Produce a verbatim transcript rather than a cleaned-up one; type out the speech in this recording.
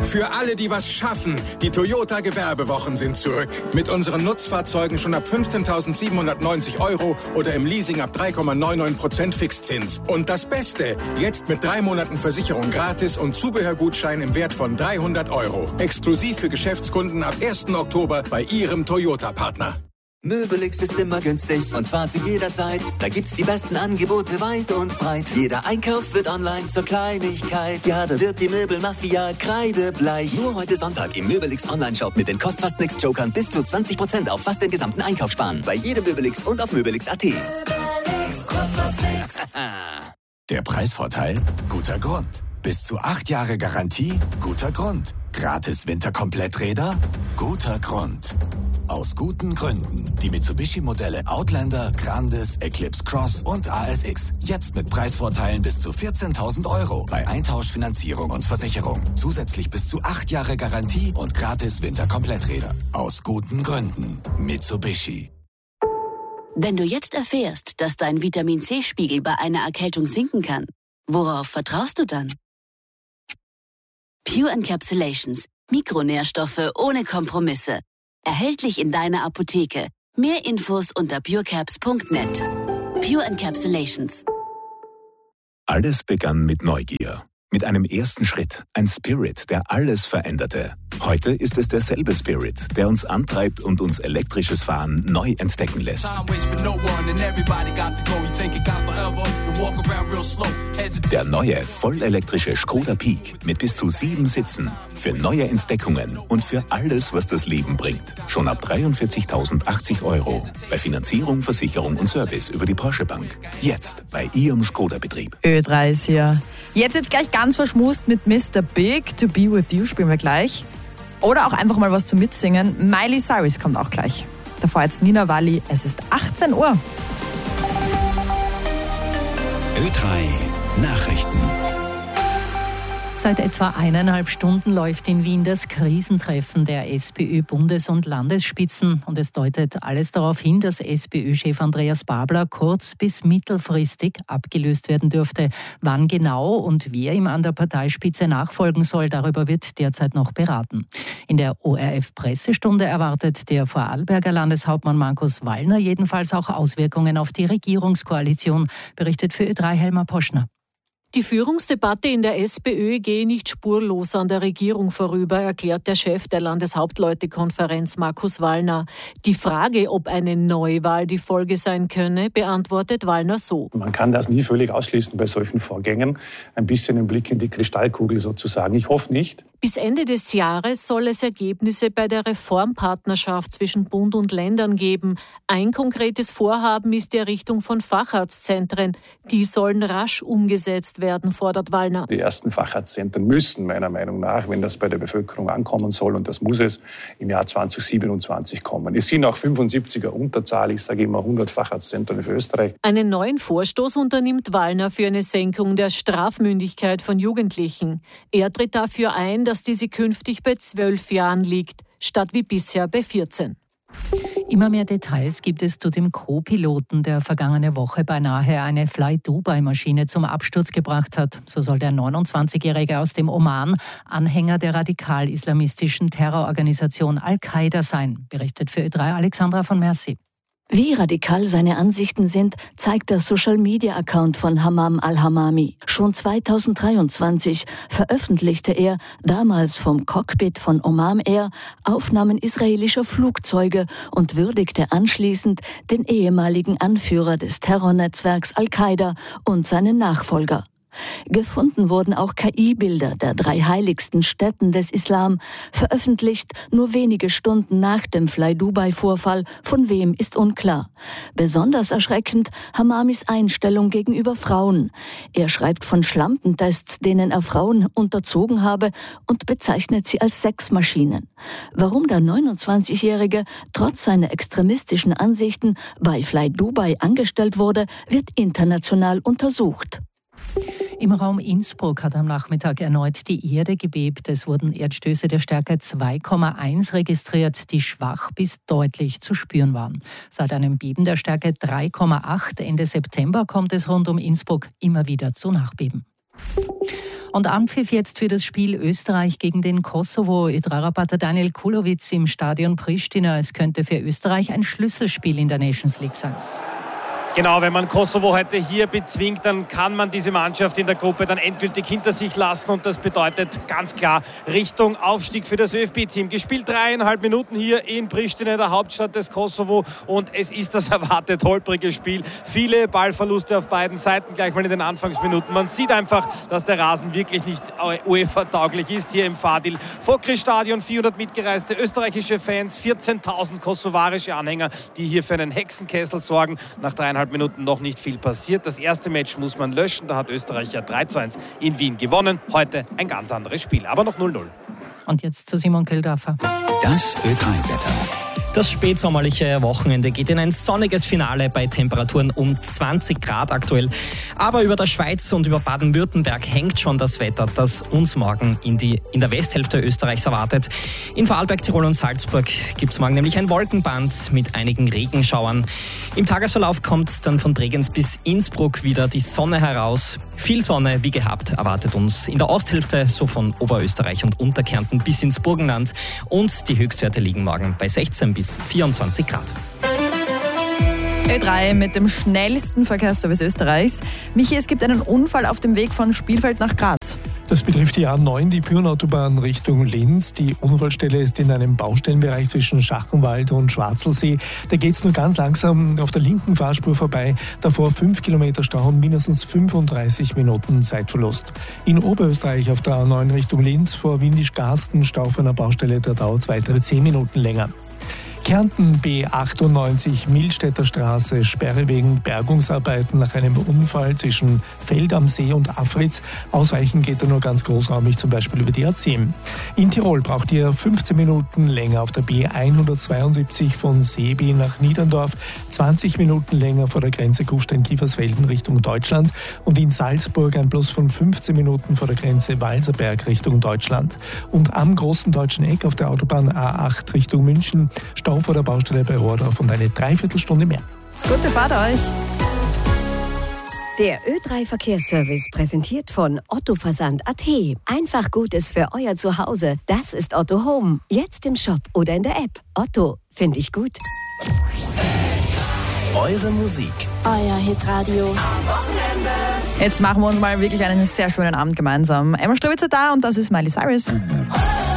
Für alle, die was schaffen, die Toyota Gewerbewochen sind zurück. Mit unseren Nutzfahrzeugen schon ab fünfzehntausendsiebenhundertneunzig Euro oder im Leasing ab drei Komma neunundneunzig Prozent Fixzins. Und das Beste, jetzt mit drei Monaten Versicherung gratis und Zubehörgutschein im Wert von dreihundert Euro. Exklusiv für Geschäftskunden ab ersten Oktober bei Ihrem Toyota-Partner. Möbelix ist immer günstig und zwar zu jeder Zeit. Da gibt's die besten Angebote weit und breit. Jeder Einkauf wird online zur Kleinigkeit. Ja, da wird die Möbelmafia kreidebleich. Nur heute Sonntag im Möbelix Online-Shop mit den Kostfast-Nix-Jokern bis zu zwanzig Prozent auf fast den gesamten Einkauf sparen. Bei jedem Möbelix und auf möbelix punkt at. Möbelix, kostet nix. Der Preisvorteil? Guter Grund. Bis zu acht Jahre Garantie? Guter Grund. Gratis Winterkompletträder? Guter Grund. Aus guten Gründen. Die Mitsubishi-Modelle Outlander, Grandis, Eclipse Cross und A S X. Jetzt mit Preisvorteilen bis zu vierzehntausend Euro bei Eintauschfinanzierung und Versicherung. Zusätzlich bis zu acht Jahre Garantie und gratis Winterkompletträder. Aus guten Gründen. Mitsubishi. Wenn du jetzt erfährst, dass dein Vitamin-C-Spiegel bei einer Erkältung sinken kann, worauf vertraust du dann? Pure Encapsulations. Mikronährstoffe ohne Kompromisse. Erhältlich in deiner Apotheke. Mehr Infos unter purecaps punkt net. Pure Encapsulations. Alles begann mit Neugier. Mit einem ersten Schritt. Ein Spirit, der alles veränderte. Heute ist es derselbe Spirit, der uns antreibt und uns elektrisches Fahren neu entdecken lässt. Der neue, vollelektrische Skoda Peak mit bis zu sieben Sitzen. Für neue Entdeckungen und für alles, was das Leben bringt. Schon ab dreiundvierzigtausendachtzig Euro. Bei Finanzierung, Versicherung und Service über die Porsche Bank. Jetzt bei Ihrem Skoda-Betrieb. Ö drei ist hier. Jetzt wird's gleich ganz verschmust mit Mister Big. To Be With You spielen wir gleich. Oder auch einfach mal was zum Mitsingen. Miley Cyrus kommt auch gleich. Davor jetzt Nina Walli. Es ist achtzehn Uhr. Ö drei Nachrichten. Seit etwa eineinhalb Stunden läuft in Wien das Krisentreffen der SPÖ-Bundes- und Landesspitzen. Und es deutet alles darauf hin, dass SPÖ-Chef Andreas Babler kurz- bis mittelfristig abgelöst werden dürfte. Wann genau und wer ihm an der Parteispitze nachfolgen soll, darüber wird derzeit noch beraten. In der O R F-Pressestunde erwartet der Vorarlberger Landeshauptmann Markus Wallner jedenfalls auch Auswirkungen auf die Regierungskoalition, berichtet für Ö drei Helma Poschner. Die Führungsdebatte in der SPÖ gehe nicht spurlos an der Regierung vorüber, erklärt der Chef der Landeshauptleutekonferenz Markus Wallner. Die Frage, ob eine Neuwahl die Folge sein könne, beantwortet Wallner so. Man kann das nie völlig ausschließen bei solchen Vorgängen. Ein bisschen ein Blick in die Kristallkugel sozusagen. Ich hoffe nicht. Bis Ende des Jahres soll es Ergebnisse bei der Reformpartnerschaft zwischen Bund und Ländern geben. Ein konkretes Vorhaben ist die Errichtung von Facharztzentren. Die sollen rasch umgesetzt werden, fordert Wallner. Die ersten Facharztzentren müssen meiner Meinung nach, wenn das bei der Bevölkerung ankommen soll, und das muss es im Jahr zweitausendsiebenundzwanzig kommen. Es sind auch fünfundsiebziger Unterzahl, ich sage immer hundert Facharztzentren für Österreich. Einen neuen Vorstoß unternimmt Wallner für eine Senkung der Strafmündigkeit von Jugendlichen. Er tritt dafür ein, dass diese künftig bei zwölf Jahren liegt, statt wie bisher bei vierzehn. Immer mehr Details gibt es zu dem Co-Piloten, der vergangene Woche beinahe eine Fly-Dubai-Maschine zum Absturz gebracht hat. So soll der neunundzwanzigjährige aus dem Oman Anhänger der radikal-islamistischen Terrororganisation Al-Qaida sein, berichtet für Ö drei Alexandra von Merci. Wie radikal seine Ansichten sind, zeigt der Social-Media-Account von Hammam al-Hammami. Schon zweitausenddreiundzwanzig veröffentlichte er, damals vom Cockpit von Oman Air, Aufnahmen israelischer Flugzeuge und würdigte anschließend den ehemaligen Anführer des Terrornetzwerks Al-Qaida und seinen Nachfolger. Gefunden wurden auch K I-Bilder der drei heiligsten Stätten des Islam, veröffentlicht nur wenige Stunden nach dem Fly-Dubai-Vorfall, von wem ist unklar. Besonders erschreckend Hammamis Einstellung gegenüber Frauen. Er schreibt von Schlampentests, denen er Frauen unterzogen habe, und bezeichnet sie als Sexmaschinen. Warum der neunundzwanzigjährige trotz seiner extremistischen Ansichten bei Fly-Dubai angestellt wurde, wird international untersucht. Im Raum Innsbruck hat am Nachmittag erneut die Erde gebebt. Es wurden Erdstöße der Stärke zwei Komma eins registriert, die schwach bis deutlich zu spüren waren. Seit einem Beben der Stärke drei Komma acht Ende September kommt es rund um Innsbruck immer wieder zu Nachbeben. Und Anpfiff jetzt für das Spiel Österreich gegen den Kosovo. Ödrarapater Daniel Kulowitz im Stadion Pristina. Es könnte für Österreich ein Schlüsselspiel in der Nations League sein. Genau, wenn man Kosovo heute hier bezwingt, dann kann man diese Mannschaft in der Gruppe dann endgültig hinter sich lassen und das bedeutet ganz klar Richtung Aufstieg für das ÖFB-Team. Gespielt dreieinhalb Minuten hier in Pristina, der Hauptstadt des Kosovo, und es ist das erwartet holprige Spiel. Viele Ballverluste auf beiden Seiten gleich mal in den Anfangsminuten. Man sieht einfach, dass der Rasen wirklich nicht UEFA-tauglich ist hier im Fadil Fokri-Stadion. vierhundert mitgereiste österreichische Fans, vierzehntausend kosovarische Anhänger, die hier für einen Hexenkessel sorgen. Nach dreieinhalb Minuten noch nicht viel passiert. Das erste Match muss man löschen. Da hat Österreich ja drei zu eins in Wien gewonnen. Heute ein ganz anderes Spiel, aber noch null null. Und jetzt zu Simon Kildorfer. Das Ö drei Wetter. Das spätsommerliche Wochenende geht in ein sonniges Finale bei Temperaturen um zwanzig Grad aktuell. Aber über der Schweiz und über Baden-Württemberg hängt schon das Wetter, das uns morgen in, die, in der Westhälfte Österreichs erwartet. In Vorarlberg, Tirol und Salzburg gibt es morgen nämlich ein Wolkenband mit einigen Regenschauern. Im Tagesverlauf kommt dann von Bregenz bis Innsbruck wieder die Sonne heraus. Viel Sonne, wie gehabt, erwartet uns in der Osthälfte, so von Oberösterreich und Unterkärnten bis ins Burgenland. Und die Höchstwerte liegen morgen bei sechzehn bis vierundzwanzig Grad. Ö drei mit dem schnellsten Verkehrsservice Österreichs. Michi, es gibt einen Unfall auf dem Weg von Spielfeld nach Graz. Das betrifft die A neun, die Pyrenautobahn Richtung Linz. Die Unfallstelle ist in einem Baustellenbereich zwischen Schachenwald und Schwarzelsee. Da geht es nur ganz langsam auf der linken Fahrspur vorbei. Davor fünf Kilometer Stau und mindestens fünfunddreißig Minuten Zeitverlust. In Oberösterreich auf der A neun Richtung Linz vor Windisch-Garsten Stau von einer Baustelle, da dauert es weitere zehn Minuten länger. Kärnten B achtundneunzig Millstätter Straße, Sperre wegen Bergungsarbeiten nach einem Unfall zwischen Feld am See und Afritz. Ausweichen geht er nur ganz großräumig, zum Beispiel über die A zehn. In Tirol braucht ihr fünfzehn Minuten länger auf der B hundertzweiundsiebzig von Seebi nach Niederndorf, zwanzig Minuten länger vor der Grenze Kufstein-Kiefersfelden Richtung Deutschland und in Salzburg ein Plus von fünfzehn Minuten vor der Grenze Walserberg Richtung Deutschland. Und am großen deutschen Eck auf der Autobahn A acht Richtung München Stau vor der Baustelle bei Rohrdorf und eine Dreiviertelstunde mehr. Gute Fahrt euch! Der Ö drei Verkehrsservice präsentiert von Otto Versand Punkt a t. Einfach Gutes für euer Zuhause. Das ist Otto Home. Jetzt im Shop oder in der App. Otto, finde ich gut. Eure Musik. Euer Hitradio. Jetzt machen wir uns mal wirklich einen sehr schönen Abend gemeinsam. Emma Ströbitzer da und das ist Miley Cyrus.